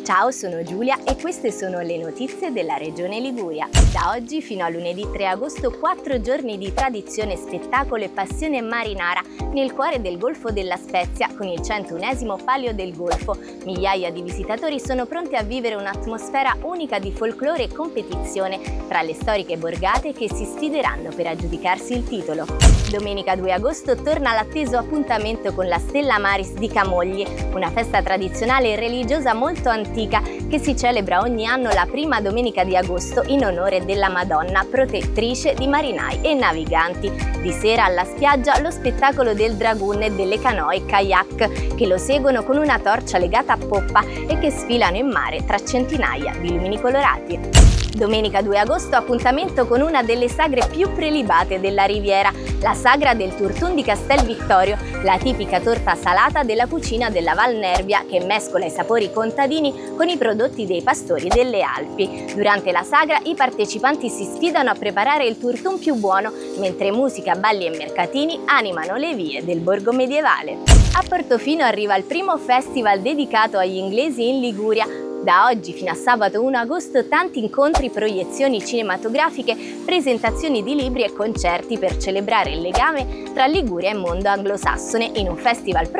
Ciao, sono Giulia e queste sono le notizie della Regione Liguria. Da oggi fino a lunedì 3 agosto 4 giorni di tradizione, spettacolo e passione marinara nel cuore del Golfo della Spezia con il 101° Palio del Golfo. Migliaia di visitatori sono pronti a vivere un'atmosfera unica di folklore e competizione tra le storiche borgate che si sfideranno per aggiudicarsi il titolo. Domenica 2 agosto torna l'atteso appuntamento con la Stella Maris di Camogli, una festa tradizionale e religiosa molto antica che si celebra ogni anno la prima domenica di agosto in onore della Madonna, protettrice di marinai e naviganti. Di sera alla spiaggia lo spettacolo del dragoon e delle canoe kayak che lo seguono con una torcia legata a poppa e che sfilano in mare tra centinaia di lumini colorati. Domenica 2 agosto appuntamento con una delle sagre più prelibate della Riviera, la sagra del Turtun di Castel Vittorio, la tipica torta salata della cucina della Val Nervia che mescola i sapori contadini con i prodotti dei pastori delle Alpi. Durante la sagra i partecipanti si sfidano a preparare il turtun più buono, mentre musica, balli e mercatini animano le vie del borgo medievale. A Portofino arriva il primo festival dedicato agli inglesi in Liguria. Da oggi fino a sabato 1 agosto tanti incontri, proiezioni cinematografiche, presentazioni di libri e concerti per celebrare il legame tra Liguria e mondo anglosassone in un festival